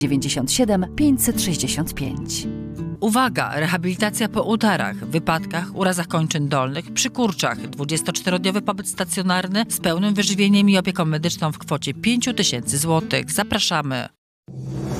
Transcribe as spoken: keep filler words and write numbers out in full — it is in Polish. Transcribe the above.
dziewięćdziesiąt siedem pięćset sześćdziesiąt pięć. Uwaga! Rehabilitacja po udarach, wypadkach, urazach kończyn dolnych, przy kurczach. dwudziestoczterodniowy pobyt stacjonarny z pełnym wyżywieniem i opieką medyczną w kwocie pięć tysięcy złotych. Zapraszamy!